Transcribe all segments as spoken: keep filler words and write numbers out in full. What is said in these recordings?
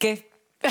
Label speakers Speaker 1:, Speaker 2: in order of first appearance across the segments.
Speaker 1: ¿Qué?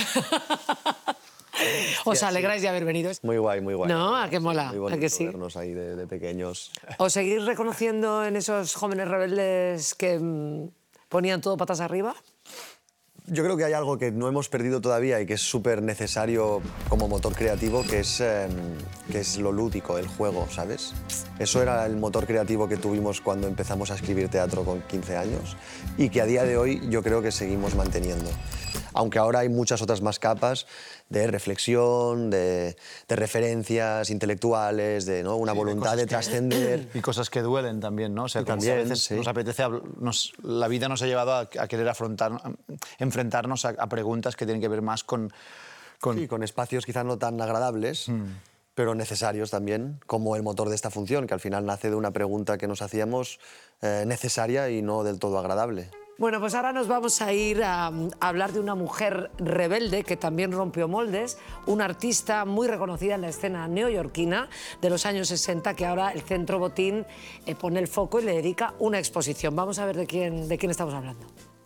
Speaker 1: ¿Os alegráis de haber venido?
Speaker 2: Muy guay, muy guay.
Speaker 1: ¿No? ¿A qué mola?
Speaker 2: Muy bonito
Speaker 1: ¿A que sí?
Speaker 2: vernos ahí de, de pequeños.
Speaker 1: ¿Os seguís reconociendo en esos jóvenes rebeldes que mmm, ponían todo patas arriba?
Speaker 2: Yo creo que hay algo que no hemos perdido todavía y que es súper necesario como motor creativo, que es, eh, que es lo lúdico, el juego, ¿sabes? Eso era el motor creativo que tuvimos cuando empezamos a escribir teatro con quince años y que a día de hoy yo creo que seguimos manteniendo. Aunque ahora hay muchas otras más capas de reflexión, de, de referencias intelectuales, de ¿no? una sí, voluntad de, de trascender.
Speaker 3: Y cosas que duelen también, ¿no? O sea, también, a veces sí. nos apetece, nos, la vida nos ha llevado a, a querer afrontar, a enfrentarnos a, a preguntas que tienen que ver más con...
Speaker 2: con... Sí, con espacios quizás no tan agradables, mm. pero necesarios también, como el motor de esta función, que al final nace de una pregunta que nos hacíamos eh, necesaria y no del todo agradable.
Speaker 1: Bueno, pues ahora nos vamos a ir a, a hablar de una mujer rebelde que también rompió moldes, una artista muy reconocida en la escena neoyorquina de los años sesenta, que ahora el Centro Botín eh, pone el foco y le dedica una exposición. Vamos a ver de quién, de quién estamos hablando.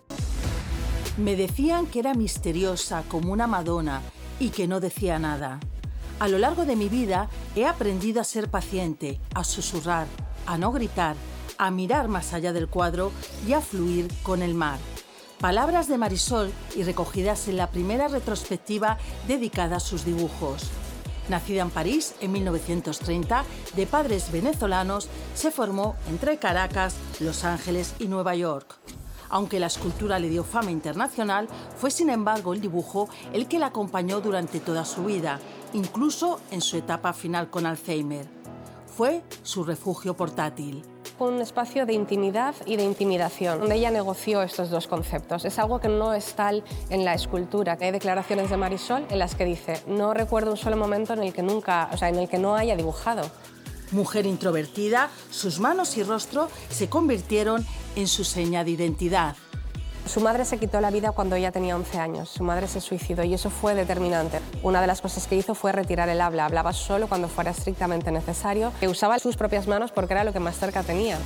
Speaker 4: Me decían que era misteriosa como una Madonna y que no decía nada. A lo largo de mi vida he aprendido a ser paciente, a susurrar, a no gritar, a mirar más allá del cuadro y a fluir con el mar. Palabras de Marisol y recogidas en la primera retrospectiva dedicada a sus dibujos. Nacida en París en mil novecientos treinta, de padres venezolanos, se formó entre Caracas, Los Ángeles y Nueva York. Aunque la escultura le dio fama internacional, fue sin embargo el dibujo el que la acompañó durante toda su vida, incluso en su etapa final con Alzheimer. Fue su refugio portátil.
Speaker 5: Un espacio de intimidad y de intimidación, donde ella negoció estos dos conceptos. Es algo que no es tal en la escultura. Hay declaraciones de Marisol en las que dice: no recuerdo un solo momento en el que nunca, o sea, en el que no haya dibujado.
Speaker 4: Mujer introvertida, sus manos y rostro se convirtieron en su seña de identidad.
Speaker 5: Su madre se quitó la vida cuando ella tenía once años. Su madre se suicidó y eso fue determinante. Una de las cosas que hizo fue retirar el habla. Hablaba solo cuando fuera estrictamente necesario. Y usaba sus propias manos porque era lo que más cerca tenía.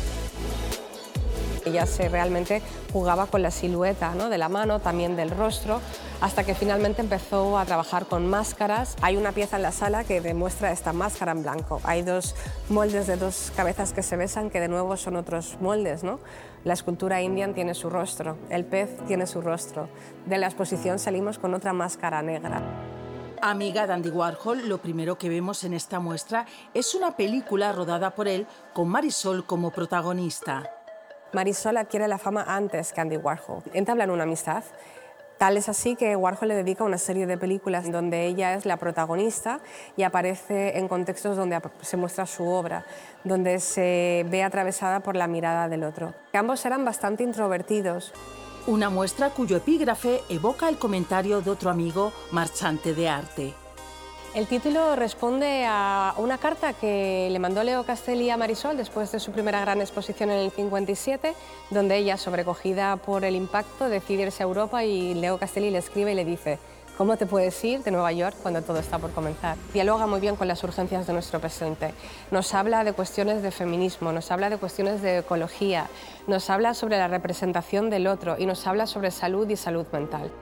Speaker 5: Ella se realmente jugaba con la silueta, ¿no? de la mano, también del rostro, hasta que finalmente empezó a trabajar con máscaras. Hay una pieza en la sala que demuestra esta máscara en blanco. Hay dos moldes de dos cabezas que se besan, que de nuevo son otros moldes, ¿no? La escultura indian tiene su rostro, el pez tiene su rostro. De la exposición salimos con otra máscara negra.
Speaker 4: Amiga de Andy Warhol, lo primero que vemos en esta muestra es una película rodada por él con Marisol como protagonista.
Speaker 5: Marisol adquiere la fama antes que Andy Warhol. Entablan una amistad. Tal es así que Warhol le dedica una serie de películas donde ella es la protagonista y aparece en contextos donde se muestra su obra, donde se ve atravesada por la mirada del otro. Ambos eran bastante introvertidos.
Speaker 4: Una muestra cuyo epígrafe evoca el comentario de otro amigo marchante de arte.
Speaker 5: El título responde a una carta que le mandó Leo Castelli a Marisol después de su primera gran exposición en el cincuenta y siete, donde ella, sobrecogida por el impacto, decide irse a Europa y Leo Castelli le escribe y le dice: ¿cómo te puedes ir de Nueva York cuando todo está por comenzar? Dialoga muy bien con las urgencias de nuestro presente. Nos habla de cuestiones de feminismo, nos habla de cuestiones de ecología, nos habla sobre la representación del otro y nos habla sobre salud y salud mental.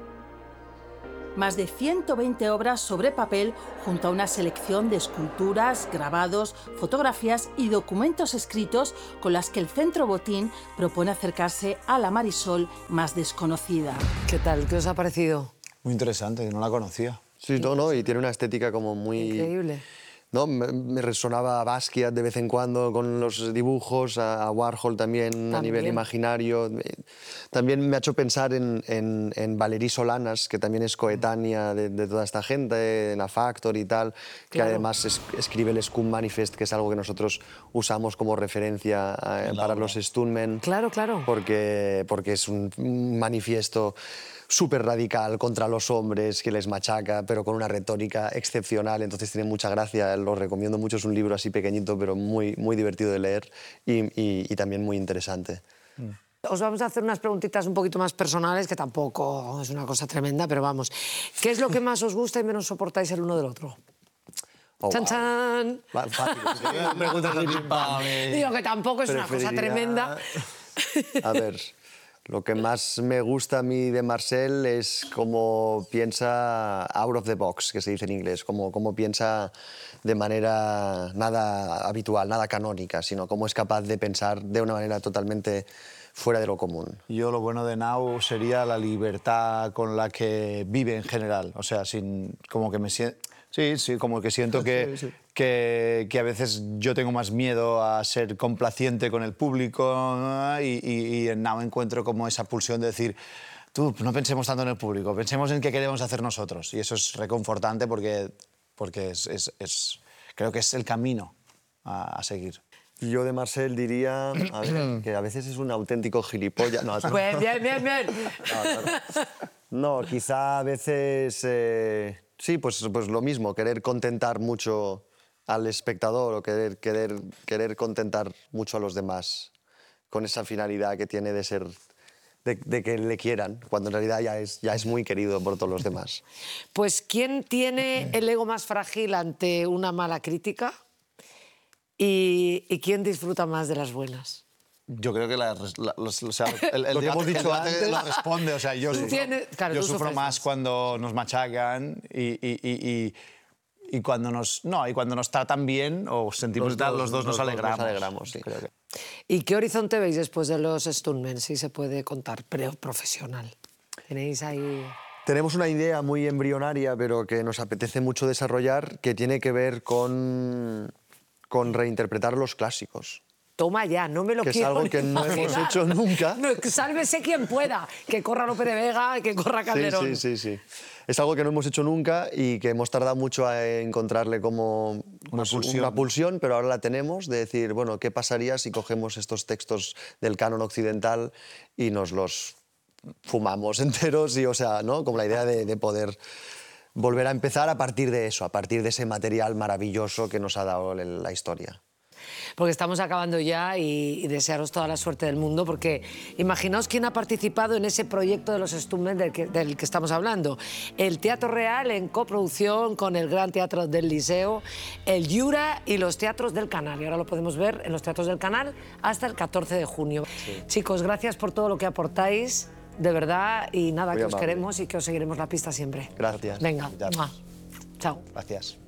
Speaker 4: Más de ciento veinte obras sobre papel junto a una selección de esculturas, grabados, fotografías y documentos escritos con las que el Centro Botín propone acercarse a la Marisol más desconocida.
Speaker 1: ¿Qué tal? ¿Qué os ha parecido?
Speaker 3: Muy interesante, no la conocía.
Speaker 2: Sí, no, no, y tiene una estética como muy...
Speaker 1: Increíble.
Speaker 2: ¿No? Me, me resonaba a Basquiat de vez en cuando con los dibujos, a, a Warhol también, también a nivel imaginario. También me ha hecho pensar en, en, en Valérie Solanas, que también es coetánea de, de toda esta gente, en la Factory y tal, que claro. además es, escribe el Scum Manifest, que es algo que nosotros usamos como referencia eh, para los Stuntmen.
Speaker 1: Claro, claro.
Speaker 2: Porque, porque es un, un manifiesto súper radical contra los hombres, que les machaca, pero con una retórica excepcional, entonces tiene mucha gracia, lo recomiendo mucho, es un libro así pequeñito, pero muy, muy divertido de leer y, y, y también muy interesante.
Speaker 1: Mm. Os vamos a hacer unas preguntitas un poquito más personales, que tampoco es una cosa tremenda, pero vamos. ¿Qué es lo que más os gusta y menos soportáis el uno del otro? Oh, ¡chan, chan!
Speaker 2: Wow. Fácil, preguntas de pim pam.
Speaker 1: Digo que tampoco es Preferiría... una cosa tremenda.
Speaker 2: A ver... Lo que más me gusta a mí de Marcel es cómo piensa out of the box, que se dice en inglés, cómo, cómo piensa de manera nada habitual, nada canónica, sino cómo es capaz de pensar de una manera totalmente fuera de lo común.
Speaker 3: Yo lo bueno de Nau sería la libertad con la que vive en general, o sea, sin, como que me siento... Sí, sí, como que siento que, sí, sí. Que, que a veces yo tengo más miedo a ser complaciente con el público y, y, y en Nau encuentro como esa pulsión de decir, tú, no pensemos tanto en el público, pensemos en qué queremos hacer nosotros. Y eso es reconfortante porque, porque es, es, es, creo que es el camino a, a seguir.
Speaker 2: Yo de Marcel diría a ver, que a veces es un auténtico gilipollas. No,
Speaker 1: pues bien, bien, bien.
Speaker 2: No, no, no. no quizá a veces... Eh... Sí, pues, pues lo mismo, querer contentar mucho al espectador o querer, querer, querer contentar mucho a los demás con esa finalidad que tiene de ser, de, de que le quieran, cuando en realidad ya es, ya es muy querido por todos los demás.
Speaker 1: Pues ¿quién tiene el ego más frágil ante una mala crítica y, y quién disfruta más de las buenas?
Speaker 3: Yo creo que la, la, los, o sea, el, el,
Speaker 2: lo que hemos dicho
Speaker 3: el
Speaker 2: antes
Speaker 3: lo responde. O sea, yo
Speaker 1: tú
Speaker 3: sufro,
Speaker 1: tienes, claro,
Speaker 3: yo
Speaker 1: tú
Speaker 3: sufro más,
Speaker 1: más
Speaker 3: cuando nos machacan y, y, y, y, y, cuando nos, no, y cuando nos tratan bien o sentimos
Speaker 2: los,
Speaker 3: tal,
Speaker 2: dos,
Speaker 3: los dos nos
Speaker 2: los
Speaker 3: alegramos.
Speaker 2: Nos alegramos sí.
Speaker 3: Creo que...
Speaker 1: ¿Y qué horizonte veis después de los Stuntmen, si se puede contar, profesional? ¿Tenéis ahí...?
Speaker 2: Tenemos una idea muy embrionaria, pero que nos apetece mucho desarrollar, que tiene que ver con, con reinterpretar los clásicos.
Speaker 1: Toma ya, no me lo
Speaker 2: que
Speaker 1: quiero.
Speaker 2: Que es algo que no
Speaker 1: imaginar.
Speaker 2: hemos hecho nunca.
Speaker 1: No, sálvese quien pueda, que corra Lope de Vega, que corra Calderón.
Speaker 2: Sí, sí, sí, sí. Es algo que no hemos hecho nunca y que hemos tardado mucho a encontrarle como
Speaker 3: una,
Speaker 2: pues,
Speaker 3: pulsión.
Speaker 2: una pulsión, pero ahora la tenemos, de decir, bueno, ¿qué pasaría si cogemos estos textos del canon occidental y nos los fumamos enteros? Y, o sea, ¿no? Como la idea de, de poder volver a empezar a partir de eso, a partir de ese material maravilloso que nos ha dado la historia.
Speaker 1: Porque estamos acabando ya y, y desearos toda la suerte del mundo, porque imaginaos quién ha participado en ese proyecto de los Stuntmen del que, del que estamos hablando. El Teatro Real en coproducción con el Gran Teatro del Liceo, el Jura y los teatros del Canal. Y ahora lo podemos ver en los teatros del Canal hasta el catorce de junio. Sí. Chicos, gracias por todo lo que aportáis, de verdad, y nada, muy que amable. Os queremos y que os seguiremos la pista siempre.
Speaker 2: Gracias.
Speaker 1: Venga,
Speaker 3: Gracias.
Speaker 1: chao.
Speaker 3: Gracias.